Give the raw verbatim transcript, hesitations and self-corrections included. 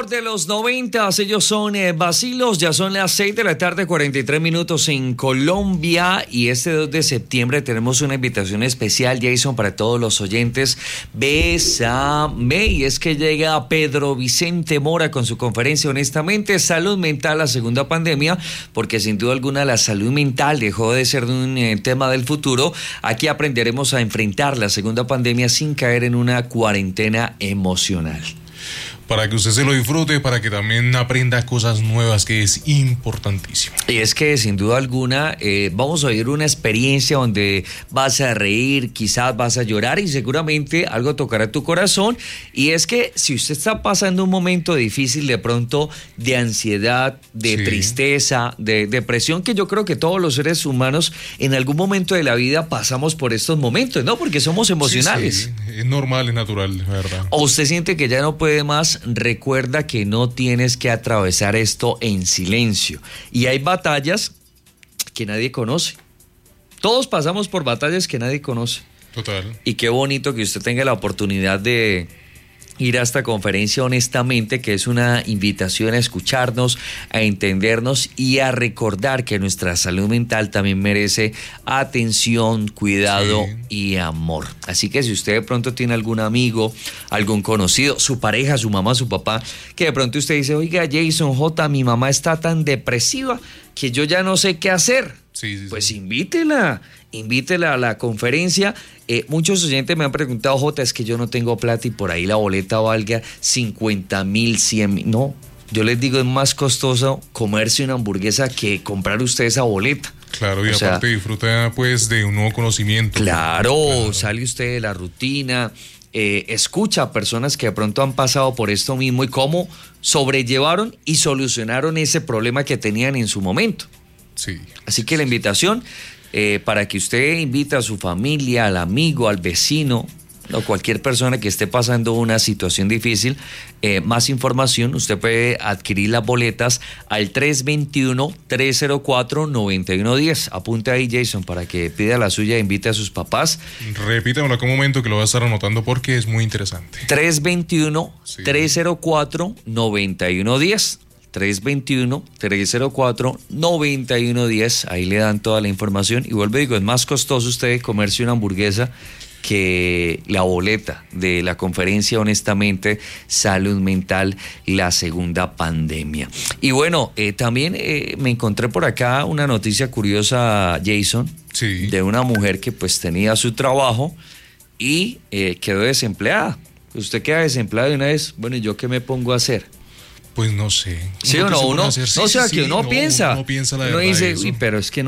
mejor de los noventas, ellos son eh, Vacilos, ya son las seis de la tarde, cuarenta y tres minutos en Colombia, y este dos de septiembre tenemos una invitación especial, Jason, para todos los oyentes. Bésame, y es que llega Pedro Vicente Mora con su conferencia Honestamente, Salud Mental, la segunda pandemia, porque sin duda alguna la salud mental dejó de ser un eh, tema del futuro. Aquí aprenderemos a enfrentar la segunda pandemia sin caer en una cuarentena emocional. Para que usted se lo disfrute, para que también aprenda cosas nuevas, que es importantísimo. Y es que sin duda alguna eh, vamos a vivir una experiencia donde vas a reír, quizás vas a llorar y seguramente algo tocará tu corazón. Y es que si usted está pasando un momento difícil de pronto, de ansiedad, de sí. tristeza, de depresión, que yo creo que todos los seres humanos en algún momento de la vida pasamos por estos momentos, ¿no? Porque somos emocionales. Sí, sí. Es normal, es natural, la verdad. O usted siente que ya no puede más, recuerda que no tienes que atravesar esto en silencio. Y hay batallas que nadie conoce. Todos pasamos por batallas que nadie conoce. Total. Y qué bonito que usted tenga la oportunidad de ir a esta conferencia Honestamente, que es una invitación a escucharnos, a entendernos y a recordar que nuestra salud mental también merece atención, cuidado sí. y amor. Así que si usted de pronto tiene algún amigo, algún conocido, su pareja, su mamá, su papá, que de pronto usted dice, oiga, Jason J, mi mamá está tan depresiva que yo ya no sé qué hacer. Sí, sí, pues sí. invítela, invítela a la conferencia. Eh, muchos oyentes me han preguntado, Jota, es que yo no tengo plata y por ahí la boleta valga cincuenta mil, cien mil. No, yo les digo, es más costoso comerse una hamburguesa que comprar usted esa boleta. Claro, y o aparte sea, disfruta pues de un nuevo conocimiento. Claro, claro. Sale usted de la rutina, eh, escucha a personas que de pronto han pasado por esto mismo y cómo sobrellevaron y solucionaron ese problema que tenían en su momento. Sí. Así que la invitación eh, para que usted invite a su familia, al amigo, al vecino o cualquier persona que esté pasando una situación difícil, eh, más información, usted puede adquirir las boletas al tres dos uno, tres cero cuatro, nueve uno uno cero. Apunte ahí, Jason, para que pida la suya e invite a sus papás. Repítamelo en un momento que lo voy a estar anotando porque es muy interesante. tres dos uno, tres cero cuatro, nueve uno uno cero. tres dos uno, tres cero cuatro, nueve uno uno cero. Ahí le dan toda la información. Y vuelvo y digo, es más costoso usted comerse una hamburguesa que la boleta de la conferencia Honestamente, Salud Mental, la segunda pandemia. Y bueno, eh, también eh, me encontré por acá una noticia curiosa, Jason, sí. de una mujer que pues tenía su trabajo y eh, quedó desempleada. Usted queda desempleado de una vez, bueno, ¿y yo qué me pongo a hacer? Pues no sé. ¿Sí o no? Uno, sí, no, o sea, sí, que uno no, piensa, uno piensa la uno verdad dice, eso. uy, pero es que no